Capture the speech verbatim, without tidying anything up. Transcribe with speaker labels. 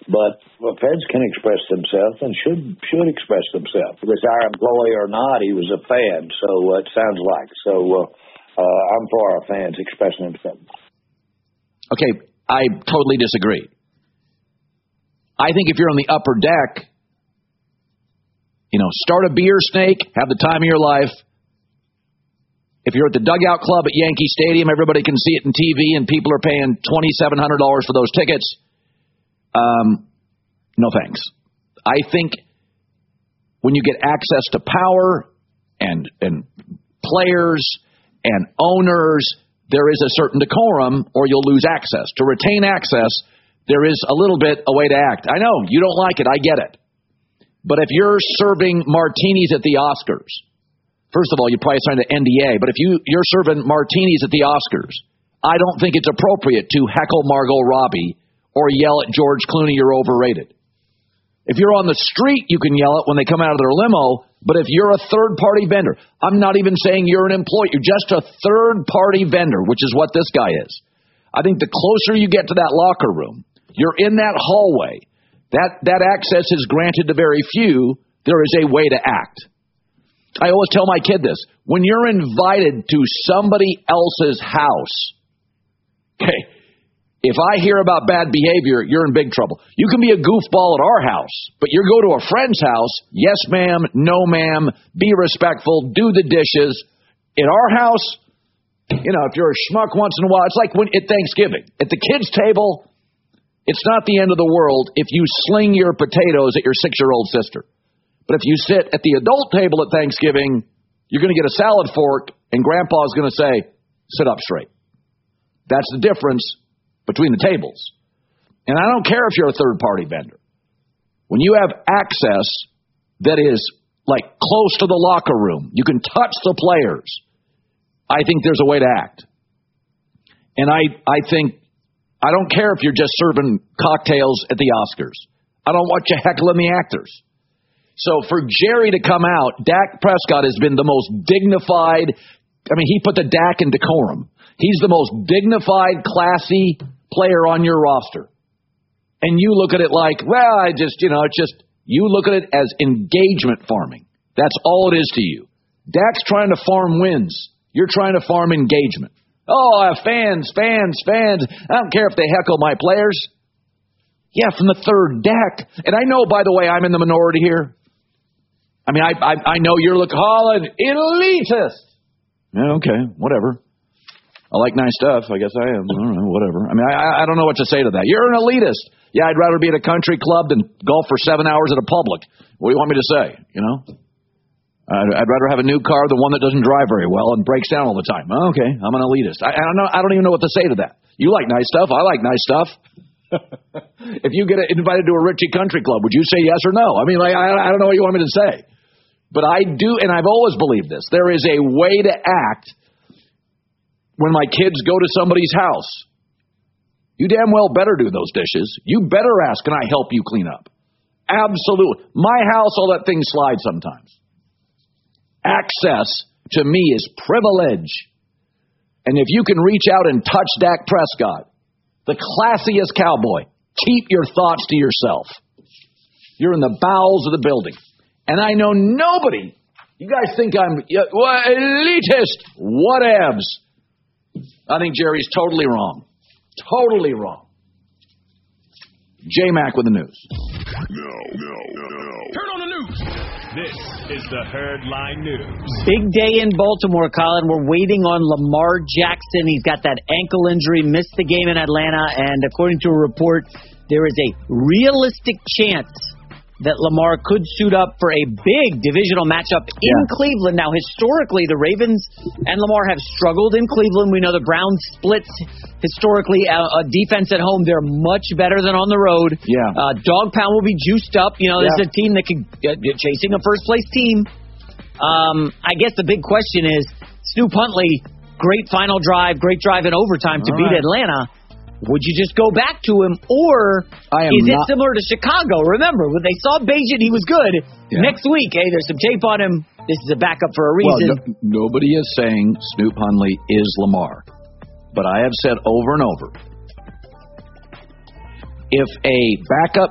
Speaker 1: But the feds can express themselves and should should express themselves. Was our employee or not, he was a fan, so uh, it sounds like. So uh, uh, I'm for our fans expressing themselves.
Speaker 2: Okay, I totally disagree. I think if you're on the upper deck, you know, start a beer snake, have the time of your life. If you're at the Dugout Club at Yankee Stadium, everybody can see it in T V, and people are paying twenty-seven hundred dollars for those tickets. Um, no thanks. I think when you get access to power and and players and owners, there is a certain decorum, or you'll lose access. To retain access, there is a little bit a way to act. I know you don't like it. I get it. But if you're serving martinis at the Oscars, first of all, you probably signed an N D A. But if you you're serving martinis at the Oscars, I don't think it's appropriate to heckle Margot Robbie or yell at George Clooney, you're overrated. If you're on the street, you can yell it when they come out of their limo, but if you're a third-party vendor, I'm not even saying you're an employee, you're just a third-party vendor, which is what this guy is. I think the closer you get to that locker room, you're in that hallway, that, that access is granted to very few, there is a way to act. I always tell my kid this, when you're invited to somebody else's house, okay, if I hear about bad behavior, you're in big trouble. You can be a goofball at our house, but you go to a friend's house, yes, ma'am, no, ma'am, be respectful, do the dishes. At our house, you know, if you're a schmuck once in a while, it's like when at Thanksgiving. At the kids' table, it's not the end of the world if you sling your potatoes at your six-year-old sister. But if you sit at the adult table at Thanksgiving, you're going to get a salad fork, and Grandpa's going to say, sit up straight. That's the difference between the tables. And I don't care if you're a third-party vendor. When you have access that is like close to the locker room, you can touch the players, I think there's a way to act. And I, I think, I don't care if you're just serving cocktails at the Oscars. I don't want you heckling the actors. So for Jerry to come out, Dak Prescott has been the most dignified, I mean, he put the Dak in decorum. He's the most dignified, classy player on your roster. And you look at it like, well, I just, you know, it's just, you look at it as engagement farming. That's all it is to you. Dak's trying to farm wins. You're trying to farm engagement. Oh, I have fans, fans, fans. I don't care if they heckle my players. Yeah, from the third deck. And I know, by the way, I'm in the minority here. I mean, I I, I know you're looking, Holland, elitist. Yeah, okay, whatever. I like nice stuff. I guess I am. I don't know, whatever. I mean, I I don't know what to say to that. You're an elitist. Yeah, I'd rather be at a country club than golf for seven hours at a public. What do you want me to say? You know, I'd, I'd rather have a new car than one that doesn't drive very well and breaks down all the time. Oh, okay, I'm an elitist. I, I don't know. I don't even know what to say to that. You like nice stuff. I like nice stuff. If you get invited to a Richie Country Club, would you say yes or no? I mean, like, I, I don't know what you want me to say. But I do, and I've always believed this. There is a way to act when my kids go to somebody's house. You damn well better do those dishes. You better ask, can I help you clean up? Absolutely. My house, I'll let things slide sometimes. Access, to me, is privilege. And if you can reach out and touch Dak Prescott, the classiest cowboy, keep your thoughts to yourself. You're in the bowels of the building. And I know nobody, you guys think I'm uh, well, elitist, whatevs. I think Jerry's totally wrong. Totally wrong. J-Mac with the news.
Speaker 3: No, no, no. Turn on the news. This is the Herd Line News.
Speaker 4: Big day in Baltimore, Colin. We're waiting on Lamar Jackson. He's got that ankle injury, missed the game in Atlanta, and according to a report, there is a realistic chance that Lamar could suit up for a big divisional matchup in yeah. Cleveland. Now, historically, the Ravens and Lamar have struggled in Cleveland. We know the Browns splits historically. Uh, a defense at home, they're much better than on the road.
Speaker 2: Yeah.
Speaker 4: Uh, Dog Pound will be juiced up. You know, this yeah. is a team that could uh, chasing a first-place team. Um, I guess the big question is, Snoop Huntley, great final drive, great drive in overtime to All beat right. Atlanta. Would you just go back to him, or is it similar to Chicago? Remember, when they saw Bagent, he was good. Yeah. Next week, hey, there's some tape on him. This is a backup for a reason.
Speaker 2: Well, no, nobody is saying Snoop Huntley is Lamar. But I have said over and over, if a backup